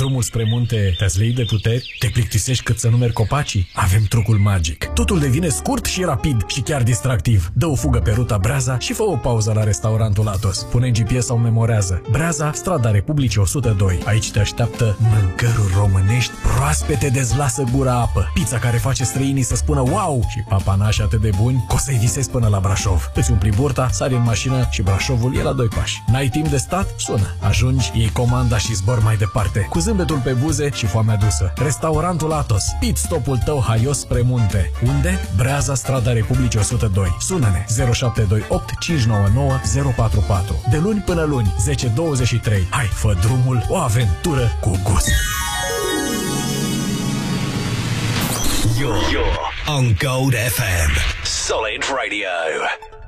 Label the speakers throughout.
Speaker 1: drumul spre munte, te-ați leit de puteri? Te plictisești cât să numeri copacii? Avem trucul magic. Totul devine scurt și rapid și chiar distractiv. Dă o fugă pe ruta Breaza și fă o pauză la restaurantul Athos. Pune GPS sau memorează. Breaza, strada Republicii 102. Aici te așteaptă mâncăruri românești proaspete, dezlasă gura apă. Pizza care face străinii să spună wow și papanași atât de buni că o să-i visezi până la Brașov. Îți umpli burta, sari în mașină și Brașovul e la 2 pași. N-ai timp de stat? Sună. Ajungi, iei comanda și zbor mai departe. Cu zâmbetul pe buze și foamea dusă. Restaurantul Athos. Pit stopul tău haios spre munte. Unde? Breaza, strada Republicii 102. Sună-ne 0728 599 044. De luni până luni, 10-23. Hai, fă drumul, o aventură cu gust.
Speaker 2: You're on Gold FM. Solid Radio.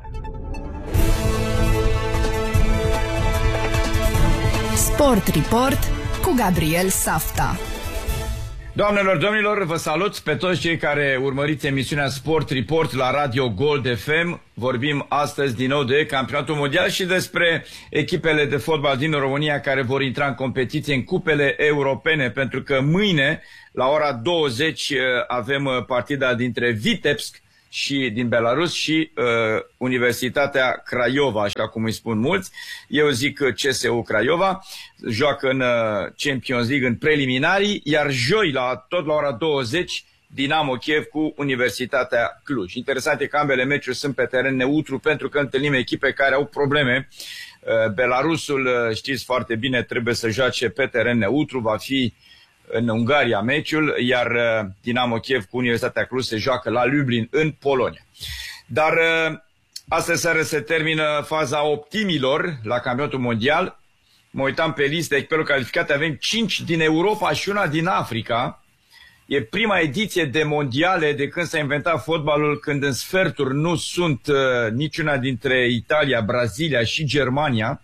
Speaker 3: Sport Report cu Gabriel Safta.
Speaker 4: Doamnelor, domnilor, vă salut pe toți cei care urmăriți emisiunea Sport Report la Radio Gold FM. Vorbim astăzi din nou de campionatul mondial și despre echipele de fotbal din România care vor intra în competiție în cupele europene, pentru că mâine, la ora 20, avem partida dintre Vitebsk și din Belarus și Universitatea Craiova, așa cum îi spun mulți. Eu zic CSU Craiova, joacă în Champions League în preliminarii, iar joi, tot la ora 20, Dinamo Kiev cu Universitatea Cluj. Interesant e că ambele meciuri sunt pe teren neutru, pentru că întâlnim echipe care au probleme. Belarusul, știți foarte bine, trebuie să joace pe teren neutru, va fi în Ungaria meciul, iar Dinamo Kiev cu Universitatea Cluj se joacă la Lublin, în Polonia. Dar astăzi seară se termină faza optimilor la campionatul mondial. Mă uitam pe listă echipelor calificate, avem 5 din Europa și una din Africa. E prima ediție de mondiale de când s-a inventat fotbalul, când în sferturi nu sunt niciuna dintre Italia, Brazilia și Germania.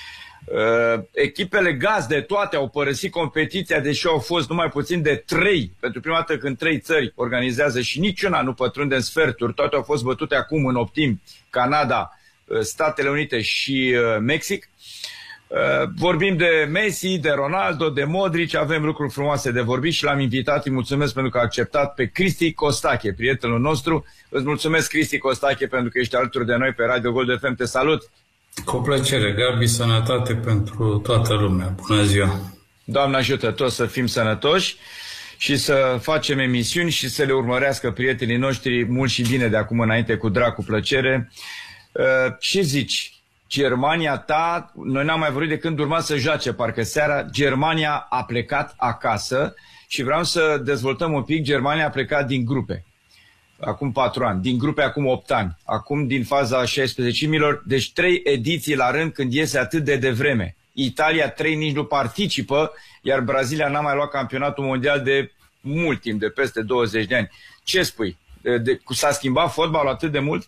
Speaker 4: Echipele gazde toate au părăsit competiția, deși au fost numai puțin de 3, pentru prima dată când 3 țări organizează și niciuna nu pătrunde în sferturi. Toate au fost bătute acum în optimi: Canada, Statele Unite și Mexic. Vorbim de Messi, de Ronaldo, de Modric, avem lucruri frumoase de vorbit și l-am invitat. Îi mulțumesc pentru că a acceptat pe Cristi Costache, prietenul nostru. Îți mulțumesc, Cristi Costache, pentru că ești alături de noi pe Radio Gold FM. Te salut!
Speaker 5: Cu plăcere, Gabi, sănătate pentru toată lumea. Bună ziua! Doamne
Speaker 4: ajută toți să fim sănătoși și să facem emisiuni și să le urmărească prietenii noștri mult și bine de acum înainte, cu drag, cu plăcere. Ce zici? Germania ta, noi n-am mai vorbit de când urma să joace, parcă seara. Germania a plecat acasă și vreau să dezvoltăm un pic. Germania a plecat din grupe acum 4 ani, din grupe acum 8 ani, acum din faza 16-milor, deci 3 ediții la rând când iese atât de devreme. Italia 3 nici nu participă, iar Brazilia n-a mai luat campionatul mondial de mult timp, de peste 20 de ani. Ce spui? S-a schimbat fotbalul atât de mult?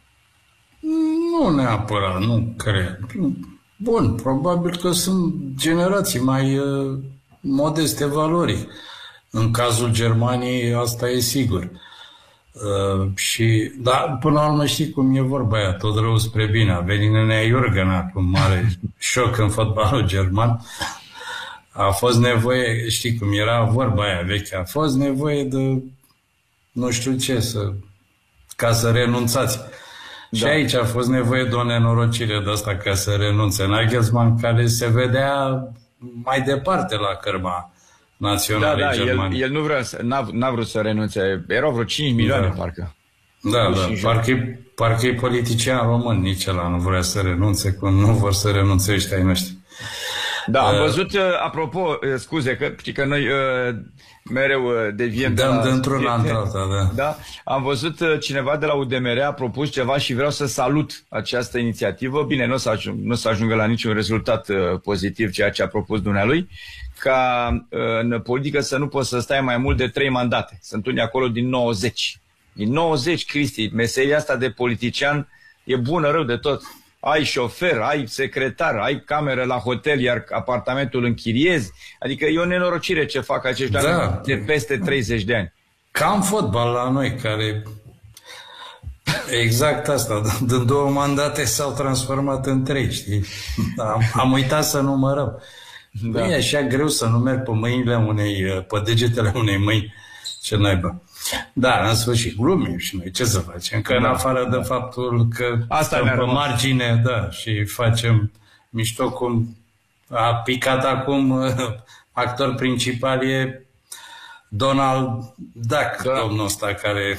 Speaker 5: Nu neapărat, nu cred. Bun, probabil că sunt generații mai modeste valori. În cazul Germaniei asta e sigur. Dar până la urmă știi cum e vorba aia, tot rău spre bine. A venit Nenea Iurgăna cu un mare șoc în fotbalul german. A fost nevoie, știi cum era vorba aia veche, a fost nevoie de nu știu ce, ca să renunțați. Da. Și aici a fost nevoie de o nenorocire de asta ca să renunțe. Nagelsmann, care se vedea mai departe la cărma națională germană.
Speaker 4: El nu vrea n-a vrut să renunțe. Erau vreo 5 milioane, parcă.
Speaker 5: Da. Parcă-i politician român, nici ăla nu vrea să renunțe, cum nu vor să renunțe ăștia ai noștri.
Speaker 4: Da, am văzut, apropo, scuze, că noi mereu deviem de la...
Speaker 5: într-una într-alta, da.
Speaker 4: Da, am văzut cineva de la UDMR a propus ceva și vreau să salut această inițiativă. Bine, nu o să ajungă la niciun rezultat pozitiv ceea ce a propus dumnealui, ca în politică să nu poți să stai mai mult de 3 mandate. Sunt unii acolo din 90. Din 90, Cristi, meseria asta de politician e bună, rău de tot. Ai șofer, ai secretar, ai cameră la hotel, iar apartamentul închiriezi. Adică e o nenorocire ce fac acești oameni de peste 30 de ani.
Speaker 5: Cam fotbal la noi, care exact asta, din 2 mandate s-au transformat în 3, știi? Am uitat să numărăm. Da. E așa greu să nu merg pe degetele unei mâini. Ce naiba. Da, în sfârșit, glumim și noi. Ce să facem? Că în afară de faptul că stăm pe margine, da, și facem mișto cum a picat acum actor principal e Donald Duck, domnul ăsta care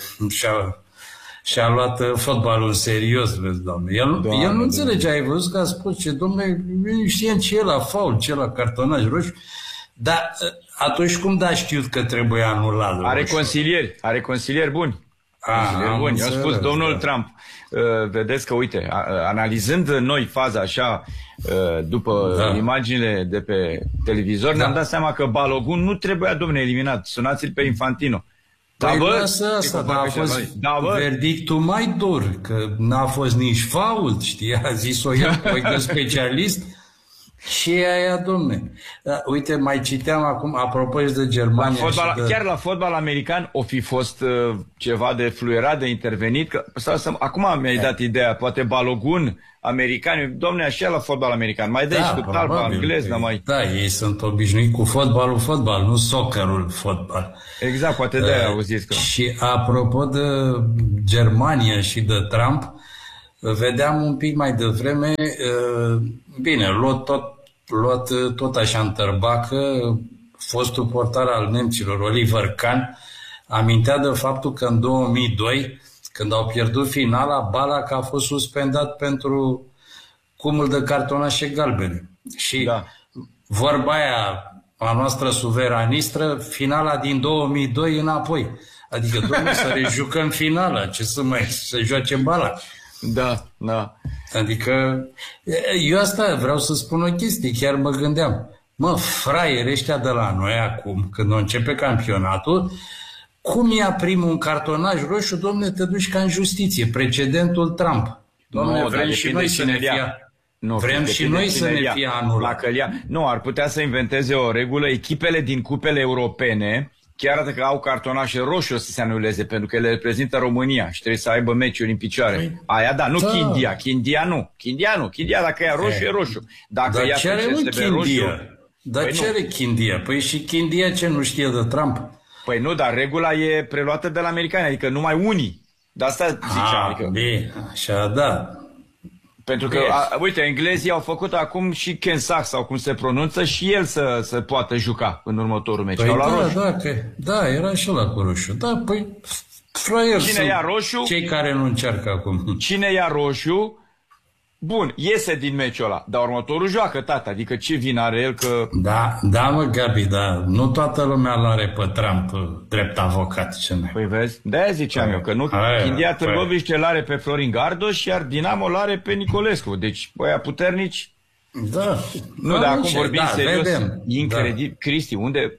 Speaker 5: și-a luat fotbalul în serios, vezi, doamne. El nu înțelege, ai văzut că a spus ce, domnule, știam ce e la faul, ce la cartonaj roșu, dar atunci cum da știut că trebuie anulat?
Speaker 4: Are consilieri buni. I-a spus domnul Trump. Vedeți că, uite, analizând noi faza așa, după imaginile de pe televizor, ne-am dat seama că Balogun nu trebuia, domnule, eliminat. Sunați-l pe Infantino.
Speaker 5: Dar a fost verdictul mai dur, că n-a fost nici fault, știi, a zis-o el, de specialist. Și aia, domne. Uite, mai citeam acum, apropo de Germania.
Speaker 4: Chiar la fotbal american o fi fost ceva de fluierat, de intervenit. Că, acum mi-ai dat ideea, poate Balogun, americani, domne, așa la fotbal american. Mai dă și cu talpa englez, mai...
Speaker 5: Da, ei sunt obișnuiți cu fotbal, nu soccerul fotbal.
Speaker 4: Exact, poate de-aia auziți că...
Speaker 5: Și apropo de Germania și de Trump, vedeam un pic mai devreme, bine, luat tot așa în tărbacă, fostul portar al nemților, Oliver Kahn, amintea de faptul că în 2002, când au pierdut finala, Ballack a fost suspendat pentru cumul de cartonașe galbene. Și vorba aia a noastră suveranistă, finala din 2002 înapoi. Adică, domnule, să rejucăm finala, ce să joace Ballack.
Speaker 4: Da.
Speaker 5: Adică, eu asta vreau să spun o chestie, chiar mă gândeam. Mă, fraieri ăștia de la noi acum, când o începe campionatul, cum ia primul un cartonaj roșu, domne, te duci ca în justiție, precedentul Trump. Domne, vrem și noi să ne fie... Vrem și noi să ne fie anulat.
Speaker 4: Nu, ar putea să inventeze o regulă, echipele din cupele europene, chiar dacă au cartonașe roșu, o să se anuleze, pentru că le reprezintă România și trebuie să aibă meciuri în picioare. Aia da, nu Chindia. Chindia dacă e roșu, e roșu.
Speaker 5: Dar ce are Chindia? Dar ce are Chindia? Păi și Chindia ce nu știe de Trump?
Speaker 4: Păi nu, dar regula e preluată de la americani, adică numai unii. De asta ziceam. Adică...
Speaker 5: Bine, așa da.
Speaker 4: Pentru că, uite, englezii au făcut acum și Ken Sachs, sau cum se pronunță, și el să poată juca în următorul meci.
Speaker 5: Păi da, era și ăla cu roșu. Da, păi, fraier,
Speaker 4: cine ia roșu?
Speaker 5: Cei care nu încearcă acum.
Speaker 4: Cine ia roșu, bun, iese din meciul ăla, dar următorul joacă, tata. Adică ce vină are el că...
Speaker 5: Da, mă, Gabi, dar nu toată lumea l-are pe Trump drept avocat.
Speaker 4: Păi vezi, de-aia ziceam eu, că nu Chindia Târgoviște l-are pe Florin Gardoș, iar Dinamo l-are pe Nicolescu. Deci, ăia puternici...
Speaker 5: Da.
Speaker 4: Nu, dar acum vorbim serios, incredibil. Cristi, unde...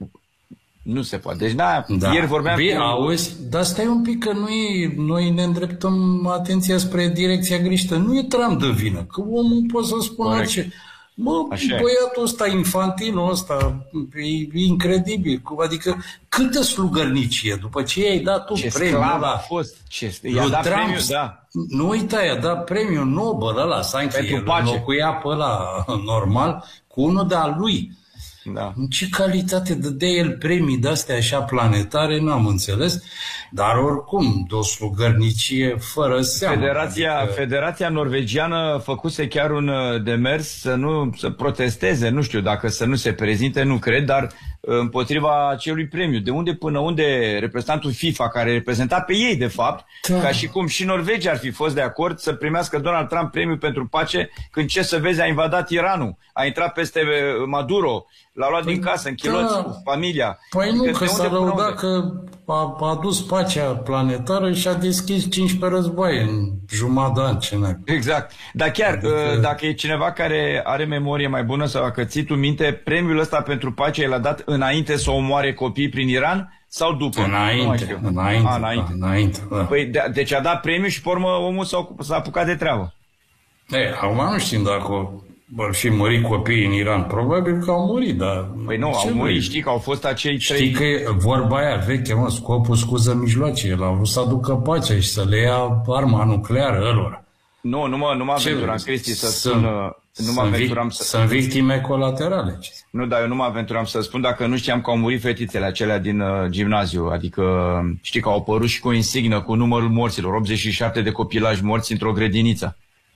Speaker 4: Nu se poate. Deci, ieri vorbeam
Speaker 5: auzi, dar stai un pic că noi ne îndreptăm atenția spre direcția greșită. Nu e Trump de vină, că omul poate să spună ce... Mă, băiatul ăsta, Infantino ăsta, e incredibil. Adică, câtă slugărnicie, după ce i-ai dat tu premiul ăla...
Speaker 4: a fost. I-a dat premiul, da.
Speaker 5: Nu uita, i-a dat premiul Nobel ăla, Sancție, el înlocuia pe ăla normal cu unul de-al lui.
Speaker 4: Da.
Speaker 5: În ce calitate dădea el premii de-astea așa planetare, n-am înțeles, dar oricum, de o slugărnicie fără seamă.
Speaker 4: Federația norvegiană făcuse chiar un demers să protesteze, nu știu dacă să nu se prezinte, nu cred, dar împotriva acelui premiu. De unde până unde reprezentantul FIFA, care reprezenta pe ei, de fapt, ca și cum și Norvegia ar fi fost de acord să primească Donald Trump premiul pentru pace, când, ce să vezi, a invadat Iranul, a intrat peste Maduro, l-a luat din casă, în chiloți, cu familia.
Speaker 5: Păi nu, că s-a lăudat că a adus pacea planetară și a deschis 15 războaie în jumătate de an.
Speaker 4: Exact. Dar chiar, dacă e cineva care are memorie mai bună sau dacă ții tu minte, premiul ăsta pentru pace l-a dat înainte să omoare copii prin Iran sau după?
Speaker 5: Înainte. Da.
Speaker 4: Păi, deci a dat premiul și pe urmă omul s-a apucat de treabă.
Speaker 5: Acum nu știm dacă vor fi murit copiii în Iran. Probabil că au murit, dar...
Speaker 4: Păi nu, au murit, știi că au fost acei trei...
Speaker 5: Știi că e vorba aia veche, mă, scopul scuză mijloace. El a vrut să aducă pacea și să le ia arma nucleară ălora.
Speaker 4: Nu mă aventuram, Cristi, să spun...
Speaker 5: Sunt victime colaterale.
Speaker 4: Nu, dar eu nu mă aventuram să spun dacă nu știam că au murit fetițele acelea din gimnaziu. Adică știi că au apărut și cu o insignă cu numărul morților, 87 de copilași morți într-o grădiniță.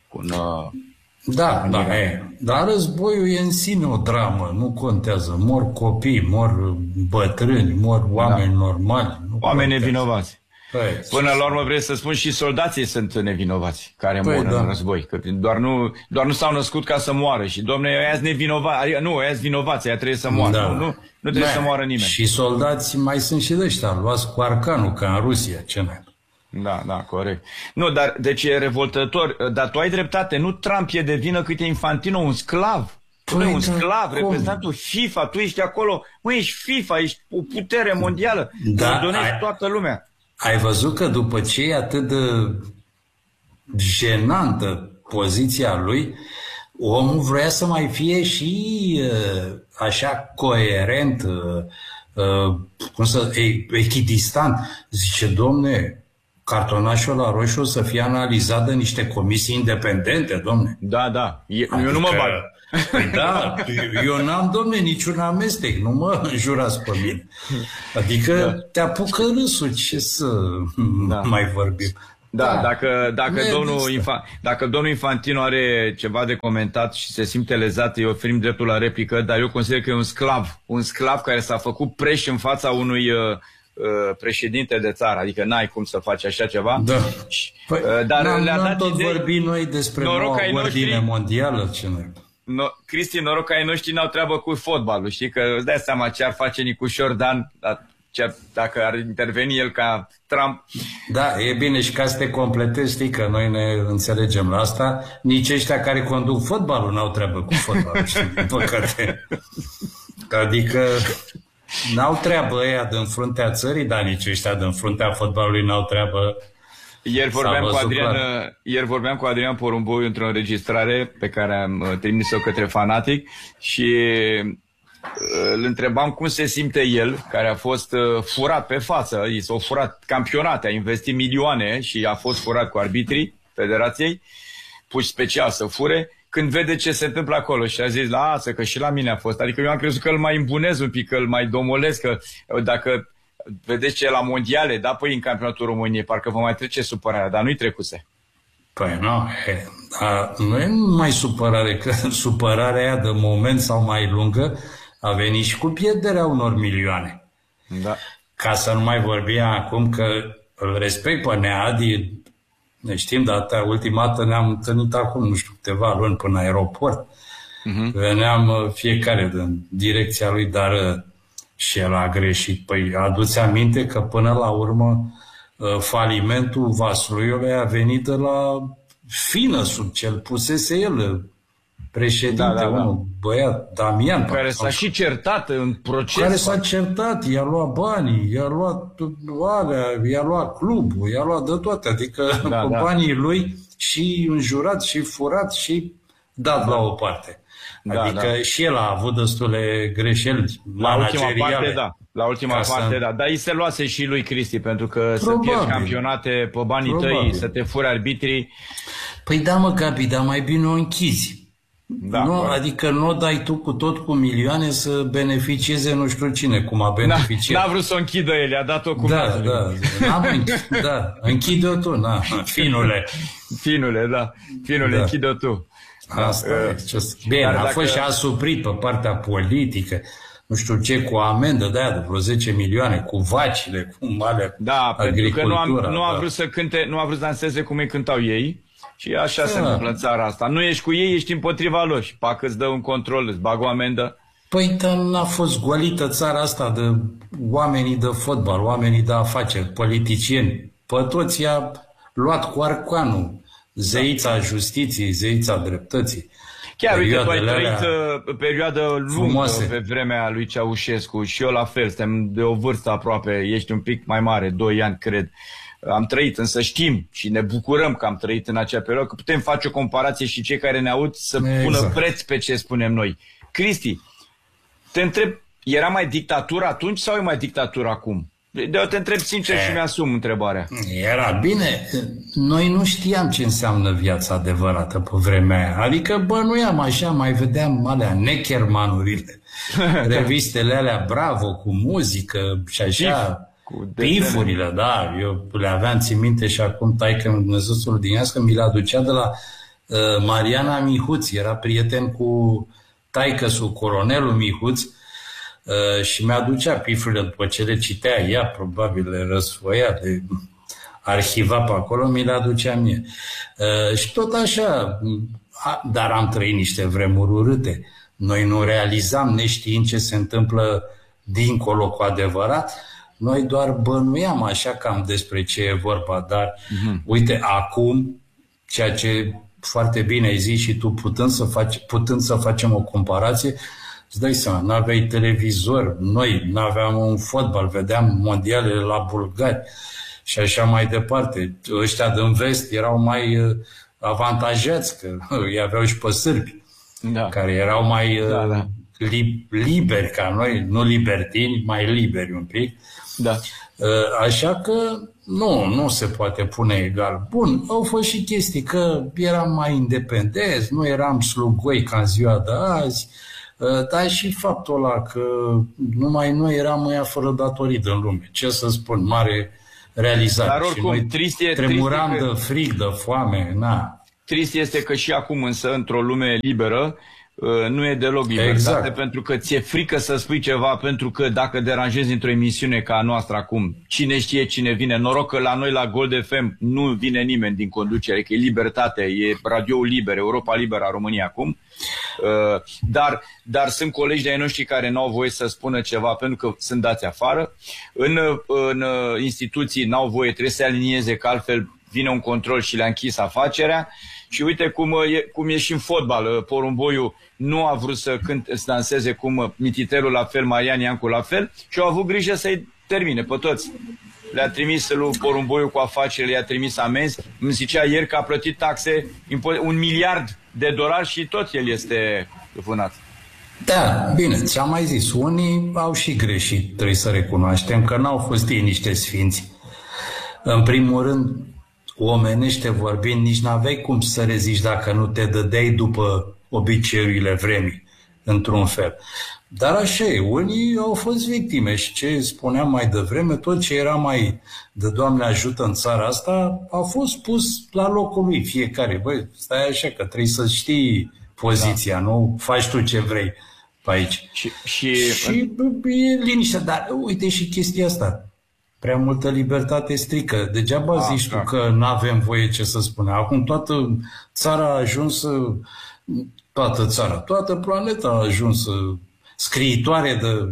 Speaker 5: Dar războiul e în sine o dramă, nu contează. Mor copii, mor bătrâni, mor oameni normali.
Speaker 4: Oameni nevinovați. Până la urmă vrei să spun și soldații sunt nevinovați care mor în război. Că doar nu s-au născut ca să moară. Și domne, ăia sunt nevinovați. Nu, ăia sunt vinovați, ăia trebuie să moară. Nu trebuie să moară nimeni.
Speaker 5: Și soldați mai sunt și de ăștia, luați cu arcanul, ca în Rusia, ce n-ai.
Speaker 4: Da, corect. Nu, dar deci e revoltător. Dar tu ai dreptate, nu Trump e de vină cât e Infantino, un sclav. Un sclav, reprezentantul FIFA, tu ești acolo, ești FIFA, ești o putere mondială. Donezi toată lumea.
Speaker 5: Ai văzut că după ce e atât de jenantă poziția lui, omul vrea să mai fie și așa coerent, echidistant. Zice, domne, cartonașul la roșu să fie analizat de niște comisii independente, domne.
Speaker 4: Da. Eu nu mă bag.
Speaker 5: Păi da, eu n-am, domne, niciun amestec, nu mă înjurați pe mine. Adică te apucă râsul, ce să mai vorbim.
Speaker 4: Dacă domnul Infantino are ceva de comentat și se simte lezat, îi oferim dreptul la replică, dar eu consider că e un sclav care s-a făcut preș în fața unui președinte de țară, adică n-ai cum să faci așa ceva.
Speaker 5: Dar le-am tot vorbit noi despre noua ordine mondială, ce noi...
Speaker 4: Cristi, noroc că ai noștri n-au treabă cu fotbalul, știi? Că îți dai seama ce ar face Nicușor Dan dacă ar interveni el ca Trump.
Speaker 5: Da, e bine, și ca să te completezi, știi că noi ne înțelegem la asta, nici ăștia care conduc fotbalul n-au treabă cu fotbalul, știi, din păcate. Adică n-au treabă ăia din fruntea țării, dar nici ăștia din fruntea fotbalului n-au treabă.
Speaker 4: Ieri vorbeam cu Adrian Porumboiu într-o înregistrare pe care am trimis-o către Fanatic și îl întrebam cum se simte el, care a fost furat pe față, i s-au furat campionate, a investit milioane și a fost furat cu arbitrii Federației, puși special să fure, când vede ce se întâmplă acolo și a zis, lasă că și la mine a fost. Adică eu am crezut că îl mai îmbunez un pic, că îl mai domolesc, că dacă... Vedeți ce e la mondiale, în campionatul României, parcă vă mai trece supărarea, dar nu-i trecuse.
Speaker 5: Păi nu e numai supărare, că supărarea aia de moment sau mai lungă a venit și cu pierderea unor milioane.
Speaker 4: Da.
Speaker 5: Ca să nu mai vorbim acum că îl respect pe Neadi, ne știm, dar ultima dată ne-am întâlnit acum, nu știu, câteva luni până la aeroport. Veneam fiecare din direcția lui, dar... Și el a greșit. Păi adu-ți aminte că până la urmă falimentul Vasluiului a venit de la fină sub ce-l pusese el, președinte, unul băiat, Damian.
Speaker 4: Care s-a și certat în proces.
Speaker 5: Care s-a certat, i-a luat banii, i-a luat alea, i-a luat clubul, i-a luat de toate. Adică cu banii lui și înjurat și furat și dat la o parte. Adică și el a avut destule greșeli manageriale.
Speaker 4: La ultima parte, da. Dar îi se luase și lui Cristi, pentru că să pierzi campionate pe banii tăi, să te furi arbitrii.
Speaker 5: Păi da, mă, Gabi, dar mai bine o închizi. Adică nu o dai tu cu milioane să beneficieze nu știu cine, cum a beneficiat.
Speaker 4: N-a vrut să o închidă el, i-a dat-o cu
Speaker 5: închide-o tu, finule.
Speaker 4: Finule, închide-o tu.
Speaker 5: Asta bine, a fost și asuprit pe partea politică, nu știu ce, cu amendă de aia de vreo 10 milioane, cu vacile, cu alea, agricultura.
Speaker 4: Pentru că nu a vrut să cânte, nu a vrut să danseze cum îi cântau ei și așa se întâmplă în țara asta. Nu ești cu ei, ești împotriva lor și îți dă un control, îți bagă o amendă.
Speaker 5: Păi, dar n-a fost golită țara asta de oamenii de fotbal, oamenii de afaceri, politicieni. Pe toți i-a luat cu arcanul. Zeița justiției, zeița dreptății.
Speaker 4: Chiar, uite, tu ai trăit perioadă lungă frumoase pe vremea lui Ceaușescu și eu la fel, suntem de o vârstă aproape, ești un pic mai mare, 2 ani, cred. Am trăit, însă știm și ne bucurăm că am trăit în acea perioadă, că putem face o comparație și cei care ne aud să pună preț pe ce spunem noi. Cristi, te întreb, era mai dictatură atunci sau e mai dictatură acum? Eu te întreb sincer și mi-asum întrebarea.
Speaker 5: Era bine, noi nu știam ce înseamnă viața adevărată pe vremea aia. Adică bănuiam așa, mai vedeam alea Neckermanurile, revistele alea Bravo cu muzică și așa, pifurile, da. Eu le aveam, țin minte, și acum taică-mi Dumnezeu să-l odinească, mi le aducea de la Mariana Mihuț, era prieten cu taică-su, colonelul Mihuț, și mi-aducea pifurile după ce le citea ea, probabil le răsfoia, le arhiva pe acolo, mi le aducea mie. Și tot așa, dar am trăit niște vremuri urâte. Noi nu realizam, neștiind ce se întâmplă dincolo cu adevărat, noi doar bănuiam așa cam despre ce e vorba, dar uite, acum, ceea ce foarte bine ai zis și tu, putând să facem o comparație, îți dai seama, n-aveai televizor, noi n-aveam un fotbal, vedeam mondialele la bulgari și așa mai departe. Ăștia din vest erau mai avantajați, că îi aveau și pe sârbi, care erau mai liberi ca noi, nu libertini, mai liberi un pic.
Speaker 4: Da.
Speaker 5: Așa că nu se poate pune egal. Bun, au fost și chestii că eram mai independenți, nu eram slugoi ca în ziua de azi, dar și faptul ăla că numai noi eram ăia fără datorii din lume. Ce să spun, mare realizare.
Speaker 4: Dar oricum,
Speaker 5: și noi tremuram de frig, de foame, na.
Speaker 4: Trist este că și acum însă, într-o lume liberă, nu e deloc libertate, pentru că ți-e frică să spui ceva, pentru că dacă deranjezi într-o emisiune ca a noastră acum, cine știe cine vine, noroc că la noi la Gold FM nu vine nimeni din conducere, că e libertate, e radioul liber, Europa liberă a României acum, dar sunt colegi de-ai noștri care n-au voie să spună ceva pentru că sunt dați afară, în instituții n-au voie, trebuie să se alinieze, că altfel vine un control și le-a închis afacerea. Și uite cum e și în fotbal. Porumboiu nu a vrut să danseze cum Mititelul la fel, Marian Iancu la fel și au avut grijă să-i termine pe toți. Le-a trimis lui Porumboiu cu afacerile, le-a trimis amenzi. Îmi zicea ieri că a plătit taxe, $1 miliard și tot el este vânat.
Speaker 5: Da, bine, ți-am mai zis, unii au și greșit, trebuie să recunoaștem că n-au fost ei niște sfinți. În primul rând, omenește vorbind, nici n-aveai cum să reziști dacă nu te dădeai după obiceiurile vremii, într-un fel. Dar așa e, unii au fost victime și ce spuneam mai devreme, tot ce era mai de Doamne ajută în țara asta a fost pus la locul lui fiecare. Băi, stai așa că trebuie să știi poziția, nu faci tu ce vrei pe aici. Și e liniște, dar uite și chestia asta. Prea multă libertate strică. Degeaba zici tu că n-avem voie ce să spunem. Acum toată țara a ajuns, toată planeta a ajuns scriitoare de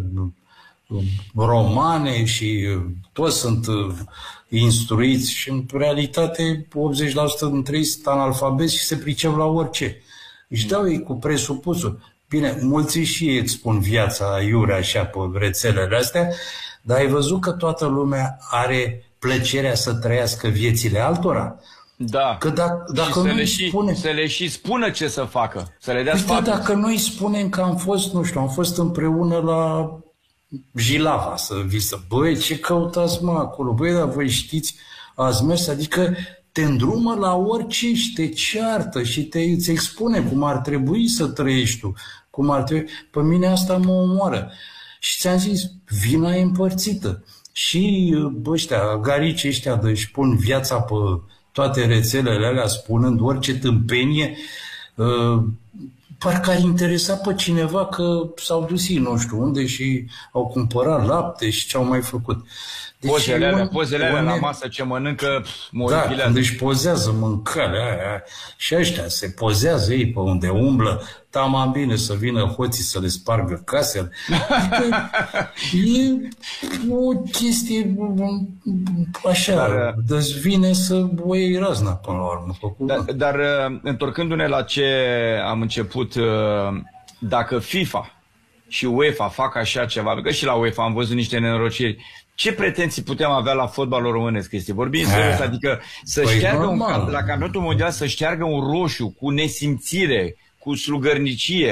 Speaker 5: romane și toți sunt instruiți și în realitate 80% dintre ei sunt analfabeti și se pricep la orice. Își dau ei cu presupusul. Bine, mulți și ei expun viața iurea așa pe rețelele astea, dar ai văzut că toată lumea are plăcerea să trăiască viețile altora?
Speaker 4: Da.
Speaker 5: Că dacă
Speaker 4: să le și spună ce să facă, să le dea
Speaker 5: sfaturi. Dacă noi spunem că am fost împreună la Jilava să visă, băi, ce căutați mă acolo? Băi, dar voi știți, ați mers, adică te îndrumă la orice și te ceartă și îți expune cum ar trebui să trăiești tu, cum ar trebui. Pe mine asta mă omoară. Și ți-am zis, vina e împărțită. Și ăștia, garicii ăștia își pun viața pe toate rețelele alea, spunând orice tâmpenie, parcă ar interesa pe cineva că s-au dus ei, nu știu unde, și au cumpărat lapte și ce-au mai făcut. Deci
Speaker 4: pozele alea la masă ce mănâncă,
Speaker 5: da, își pozează mâncarea aia. Și ăștia se pozează ei pe unde umblă, tamam bine să vină hoții să le spargă casele. Adică e o chestie așa, deci vine să o iei razna până la urmă.
Speaker 4: Dar întorcându-ne la ce am început, dacă FIFA și UEFA fac așa ceva, pentru că și la UEFA am văzut niște nenorociri, ce pretenții putem avea la fotbalul românesc? Vorbim serios, adică să șteargă la campionatul mondial să șteargă un roșu cu nesimțire, cu slugărnicie.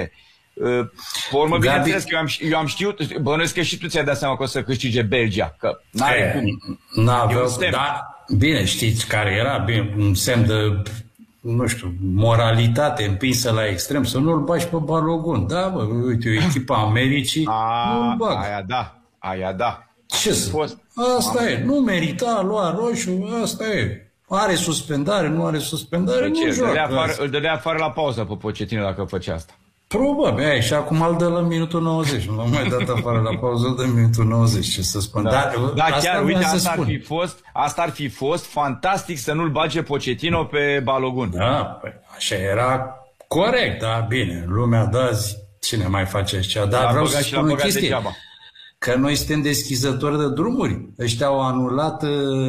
Speaker 4: Pe urmă, bineînțeles că eu am știut, bănuiesc că și tu ți-ai dat seama că o să câștige Belgia, că n-are cum.
Speaker 5: Da, bine, știți care era, bine, un semn de, nu știu, moralitate împinsă la extrem, să nu-l bagi pe Balogun. Da, bă, uite, echipa Americii, nu-l bag.
Speaker 4: Aia da.
Speaker 5: Ce să? Asta e, nu merita, lua roșu, asta e. Are suspendare, nu are suspendare, nu joacă.
Speaker 4: Îl dădea afară la pauză pe Pochettino dacă făcea asta.
Speaker 5: Probabil, și acum îl dă la minutul 90. Nu l-am mai dat afară la pauză, îl dă minutul 90, ce să spun.
Speaker 4: Da, chiar, uite, asta ar fi fost fantastic să nu-l bage Pochettino pe Balogun.
Speaker 5: Da, păi, așa era corect, da, bine. Lumea de azi, cine mai face așa? Dar vreau să spun o chestie, că noi suntem deschizători de drumuri. Ăștia au anulat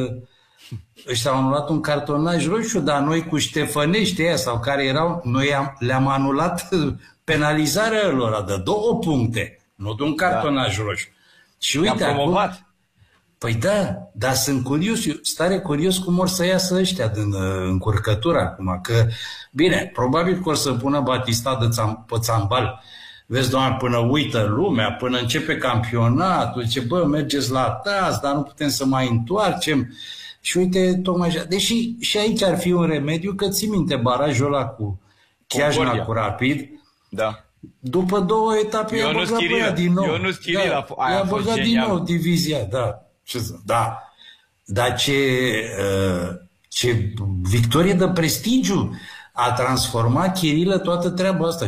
Speaker 5: un cartonaj roșu, dar noi cu Ștefănești aia, sau care erau, noi le-am anulat penalizarea lor de 2 puncte, nu de un cartonaj roșu. Și uite,
Speaker 4: promovat.
Speaker 5: Păi da, dar sunt curios, stare curios cum or să iasă ăștia din încurcătură acum, că, bine, probabil că or să pună Batista pe țambal. Vezi, doamne, până uită lumea, până începe campionatul, zice, bă, mergeți la TAS, dar nu putem să mai întoarcem. Și uite, tocmai așa. Deși și aici ar fi un remediu, că ții minte barajul ăla cu Chiajna, cu Rapid.
Speaker 4: Da.
Speaker 5: După 2 etape i-a băgat pe ea din nou. I-a băgat din nou divizia, da. Da. Dar ce victorie de prestigiu a transformat Chirilă toată treaba asta.